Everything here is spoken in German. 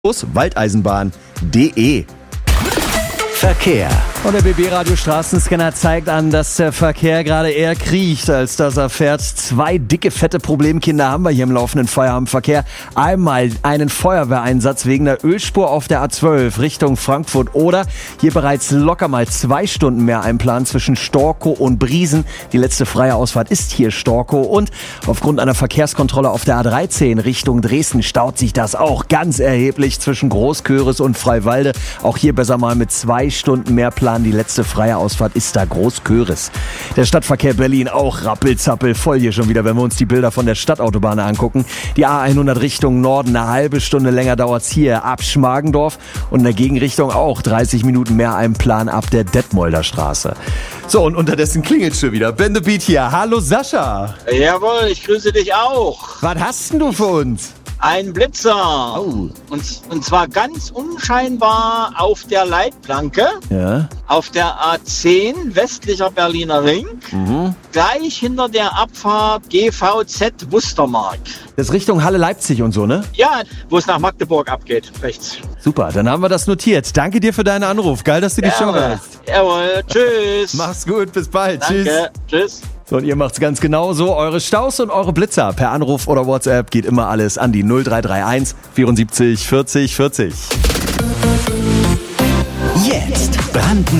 waldeisenbahn.de. Verkehr. Und der BB-Radio Straßenscanner zeigt an, dass der Verkehr gerade eher kriecht, als dass er fährt. 2 dicke, fette Problemkinder haben wir hier im laufenden Feierabendverkehr. Einmal einen Feuerwehreinsatz wegen der Ölspur auf der A12 Richtung Frankfurt oder hier bereits locker mal 2 Stunden mehr einplanen zwischen Storkow und Briesen. Die letzte freie Ausfahrt ist hier Storkow und aufgrund einer Verkehrskontrolle auf der A13 Richtung Dresden staut sich das auch ganz erheblich zwischen Großköris und Freiwalde. Auch hier besser mal mit 2 Stunden mehr planen. Die letzte freie Ausfahrt ist da Großköris. Der Stadtverkehr Berlin auch rappelzappel voll hier schon wieder, wenn wir uns die Bilder von der Stadtautobahn angucken. Die A100 Richtung Norden, eine halbe Stunde länger dauert's hier ab Schmargendorf und in der Gegenrichtung auch 30 Minuten mehr einplanen ab der Detmolder Straße. So, und unterdessen klingelt schon wieder. Ben the Beat hier. Hallo Sascha. Jawohl, ich grüße dich auch. Was hast denn du für uns? Ein Blitzer. Oh. Und zwar ganz unscheinbar auf der Leitplanke. Ja. Auf der A10 westlicher Berliner Ring. Gleich hinter der Abfahrt GVZ Wustermark. Das ist Richtung Halle Leipzig und so, ne? Ja, wo es nach Magdeburg abgeht, rechts. Super, dann haben wir das notiert. Danke dir für deinen Anruf. Geil, dass du die Show hast. Jawohl, tschüss. Mach's gut, bis bald. Danke, tschüss. So, und ihr macht's ganz genauso. Eure Staus und eure Blitzer per Anruf oder WhatsApp geht immer alles an die 0331 74 40 40. Jetzt brandneu.